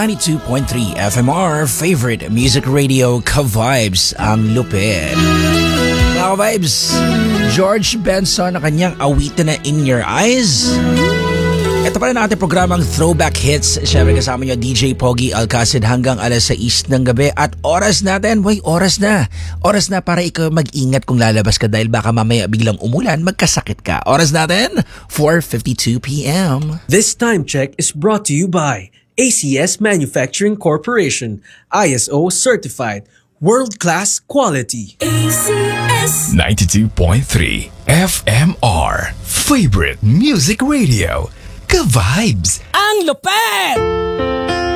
92.3 FMR, favorite music radio, Ka-Vibes ang lupit. Mga Ka-Vibes, George Benson na kanyang awitin na In Your Eyes. Ito pa rin ang ating programang Throwback Hits. Siyempre kasama nyo DJ Pogi Alcacid hanggang alas 6 ng gabi. At oras natin, oras na. Oras na para ikaw mag-ingat kung lalabas ka dahil baka mamaya biglang umulan, magkasakit ka. Oras natin, 4:52 p.m. This time check is brought to you by ACS Manufacturing Corporation, ISO certified, world-class quality. ACS 92.3 FMR, favorite music radio, Ka-Vibes ang lupet!